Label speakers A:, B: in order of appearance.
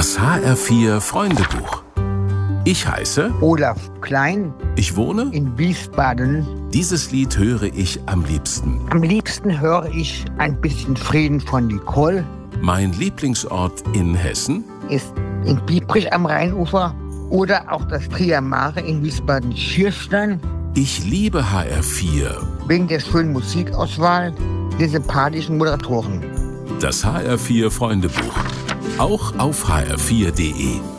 A: Das HR4 Freundebuch. Ich heiße
B: Olaf Klein.
A: Ich wohne
B: in Wiesbaden.
A: Dieses Lied höre ich am liebsten.
B: Am liebsten höre ich ein bisschen Frieden von Nicole.
A: Mein Lieblingsort in Hessen
B: Ist in Biebrich am Rheinufer oder auch das Trier Mare in Wiesbaden-Schierstein.
A: Ich liebe HR4.
B: Wegen der schönen Musikauswahl, der sympathischen Moderatoren.
A: Das HR4 Freundebuch. Auch auf hr4.de.